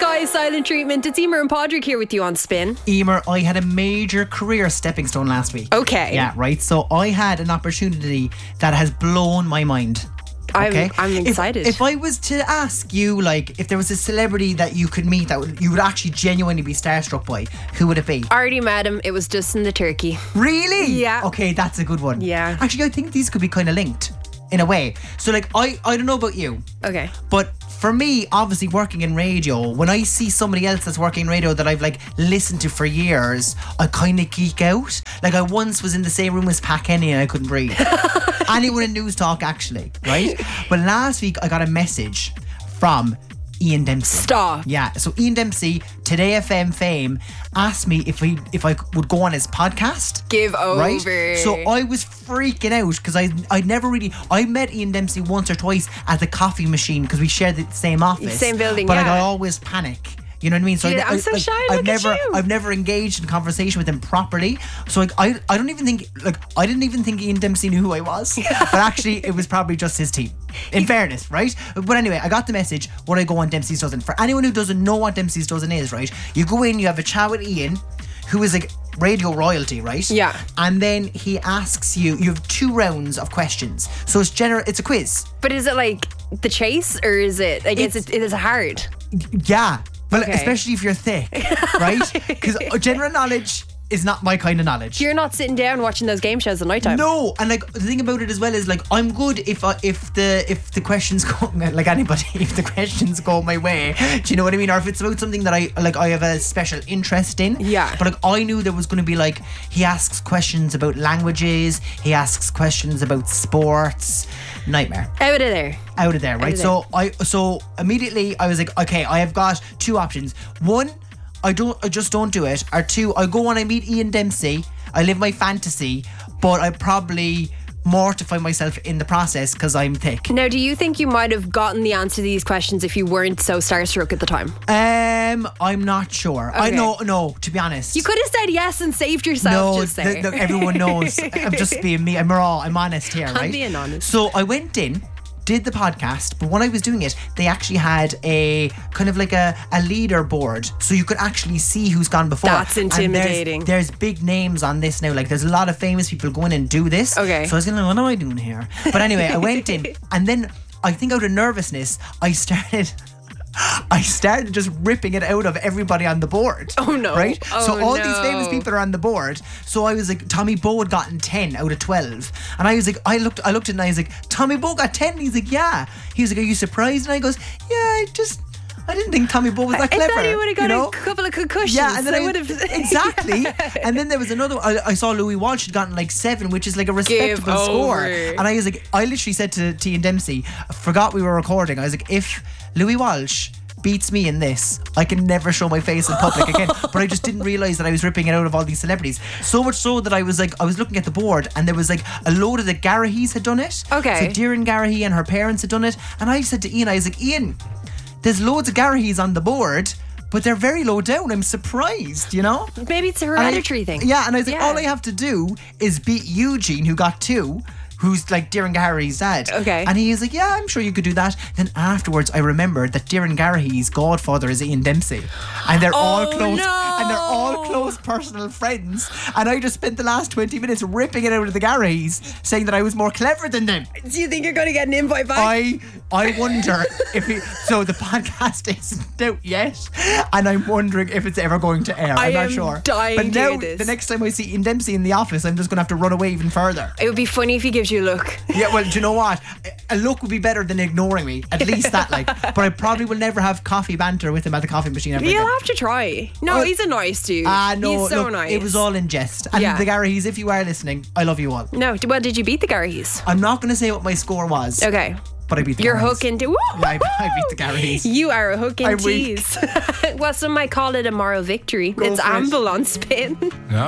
Sky Silent Treatment. It's Emer and Podrick here with you on Spin. Emer, I had a major career stepping stone last week. Okay. Yeah, right. So I had an opportunity that has blown my mind. Okay? I'm excited. If I was to ask you, like, if there was a celebrity that you could meet that you would actually genuinely be starstruck by, who would it be? Already met him. It was Justin the Turkey. Really? Yeah. Okay, that's a good one. Yeah. Actually, I think these could be kind of linked in a way. So, like, I don't know about you. Okay. But for me, obviously working in radio, when I see somebody else that's working in radio that I've like listened to for years, I kind of geek out. Like I once was in the same room as Pat Kenny and I couldn't breathe. Anyone in News Talk actually, right? But last week I got a message from Ian Dempsey. Stop. Yeah, so Ian Dempsey, Today FM fame, asked me if I would go on his podcast. Give over. Right? So I was freaking out because I met Ian Dempsey once or twice at the coffee machine because we shared the same office. Same building, but yeah. But I always panic. You know what I mean? So Yeah, I'm so shy, look at you. I've never engaged in conversation with him properly. So like I don't even think I didn't even think Ian Dempsey knew who I was. But actually it was probably just his team. In fairness, right? But anyway, I got the message. Would I go on Dempsey's Dozen? For anyone who doesn't know what Dempsey's Dozen is, right? You go in, you have a chat with Ian, who is like radio royalty, right? Yeah. And then he asks you have 2 rounds of questions. So it's a quiz. But is it like The Chase or is it like it is hard? Yeah. Well, Okay. especially if you're thick, right? Because general knowledge is not my kind of knowledge. You're not sitting down watching those game shows at night time. No, and like the thing about it as well is like I'm good if the questions go like anybody if the questions go my way. Do you know what I mean? Or if it's about something that I have a special interest in. Yeah. But like I knew there was going to be like he asks questions about languages, he asks questions about sports. Nightmare. Out of there. Right? So immediately I was like, okay, I have got 2 options. 1, I just don't do it. Or 2, I go on, I meet Ian Dempsey, I live my fantasy, but I probably mortify myself in the process because I'm thick. Now, do you think you might have gotten the answer to these questions if you weren't so starstruck at the time? I'm not sure. Okay. I know, no, to be honest. You could have said yes and saved yourself just there. No, everyone knows. I'm just being me. I'm honest here, right? I'm being honest. So I went in, did the podcast, but when I was doing it, they actually had a kind of like a leaderboard, so you could actually see who's gone before. That's intimidating. And there's big names on this now. Like there's a lot of famous people going and do this. Okay. So I was going, what am I doing here? But anyway, I went in, and then I think out of nervousness, I started just ripping it out of everybody on the board. Oh no. Right? Oh, so all no. these famous people are on the board. So I was like, Tommy Bowe had gotten 10 out of 12. And I was like, I looked at it and I was like, Tommy Bowe got 10? And he's like, yeah. He was like, are you surprised? And I goes, yeah, I didn't think Tommy Bowe was that clever. I thought he would have got a a couple of concussions. Yeah, and then I would have exactly. And then there was another. I saw Louis Walsh had gotten like 7, which is like a respectable score. And I was like, I literally said to Ian Dempsey, I forgot we were recording. I was like, if Louis Walsh beats me in this, I can never show my face in public again. But I just didn't realise that I was ripping it out of all these celebrities. So much so that I was looking at the board and there was like a load of the Garraheys had done it. Okay. So Doireann Garrahy and her parents had done it. And I said to Ian, I was like, Ian, there's loads of Garraheys on the board, but they're very low down. I'm surprised, you know? Maybe it's a hereditary thing. Yeah, and I was like, Yeah. all I have to do is beat Eugene, who got 2, who's like Doireann Garrahy's dad. Okay. And he is like, yeah, I'm sure you could do that. Then afterwards, I remembered that Doireann Garrahy's godfather is Ian Dempsey. And they're all close. no. And they're all close personal friends. And I just spent the last 20 minutes ripping it out of the Garrahy's, saying that I was more clever than them. Do you think you're going to get an invite back? I wonder so the podcast isn't out yet, and I'm wondering if it's ever going to air. I'm not sure. Dying but to now, hear this. the next time I see Ian Dempsey in the office, I'm just going to have to run away even further. It would be funny if he gives you a look. Yeah, well, do you know what? A look would be better than ignoring me. At least that, like. But I probably will never have coffee banter with him at the coffee machine ever You'll again. have to try. No, Well, he's a nice dude. No, he's so look, nice. it was all in jest. And Yeah. the Garrahy's, if you are listening, I love you all. No, well, did you beat the Garrahy's? I'm not going to say what my score was, Okay. but I beat the You're Garrahy's. hooking to. Yeah, I beat the Garrahy's. You are a hook and I'm weak. tease. Well, some might call it a moral victory. It's for it. Amble on Spin.